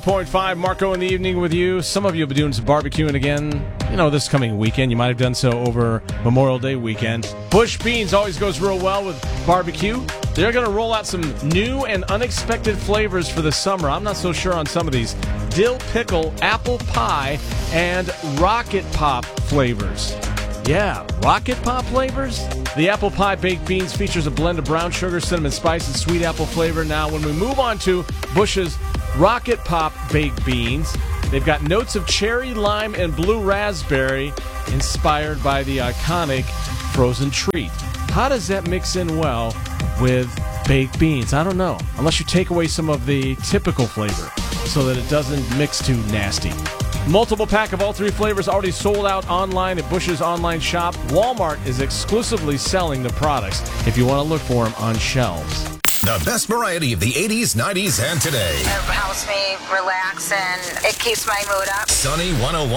.5 Marco in the evening with you. Some of you will be doing some barbecuing again, this coming weekend. You might have done so over Memorial Day weekend. Bush Beans always goes real well with barbecue. They're going to roll out some new and unexpected flavors for the summer. I'm not so sure on some of these. Dill pickle, apple pie, and rocket pop flavors. Yeah, rocket pop flavors? The apple pie baked beans features a blend of brown sugar, cinnamon spice, and sweet apple flavor. Now, when we move on to Bush's Rocket Pop baked beans, they've got notes of cherry, lime, and blue raspberry inspired by the iconic frozen treat. How does that mix in well with baked beans? I don't know, unless you take away some of the typical flavor so that it doesn't mix too nasty. Multiple pack of all three flavors already sold out online at Bush's online shop. Walmart is exclusively selling the products if you want to look for them on shelves. The best variety of the 80s, 90s, and today. It helps me relax and it keeps my mood up. Sunny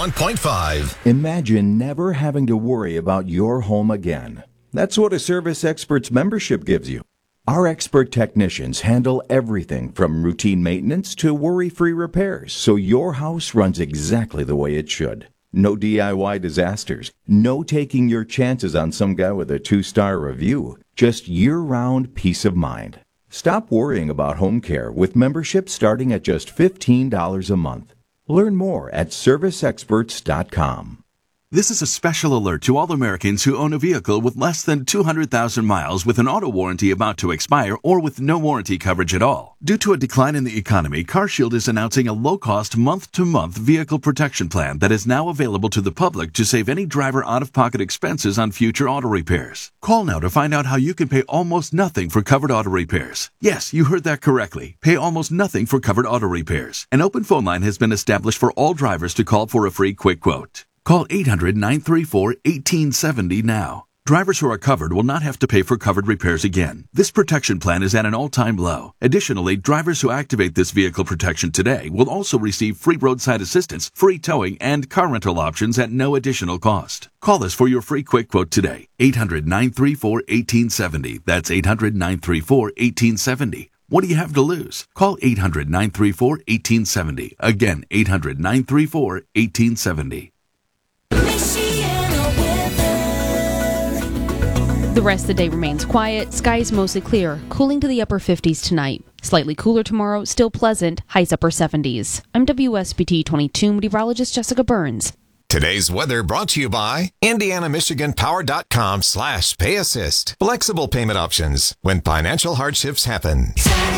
101.5. Imagine never having to worry about your home again. That's what a Service Experts membership gives you. Our expert technicians handle everything from routine maintenance to worry-free repairs, so your house runs exactly the way it should. No DIY disasters, no taking your chances on some guy with a 2-star review, just year-round peace of mind. Stop worrying about home care with membership starting at just $15 a month. Learn more at serviceexperts.com. This is a special alert to all Americans who own a vehicle with less than 200,000 miles with an auto warranty about to expire or with no warranty coverage at all. Due to a decline in the economy, CarShield is announcing a low-cost month-to-month vehicle protection plan that is now available to the public to save any driver out-of-pocket expenses on future auto repairs. Call now to find out how you can pay almost nothing for covered auto repairs. Yes, you heard that correctly. Pay almost nothing for covered auto repairs. An open phone line has been established for all drivers to call for a free quick quote. Call 800-934-1870 now. Drivers who are covered will not have to pay for covered repairs again. This protection plan is at an all-time low. Additionally, drivers who activate this vehicle protection today will also receive free roadside assistance, free towing, and car rental options at no additional cost. Call us for your free quick quote today. 800-934-1870. That's 800-934-1870. What do you have to lose? Call 800-934-1870. Again, 800-934-1870. The rest of the day remains quiet. Skies mostly clear, cooling to the upper 50s tonight. Slightly cooler tomorrow, still pleasant, highs upper 70s. I'm WSBT 22 meteorologist Jessica Burns. Today's weather brought to you by IndianaMichiganPower.com/PayAssist. Flexible payment options when financial hardships happen.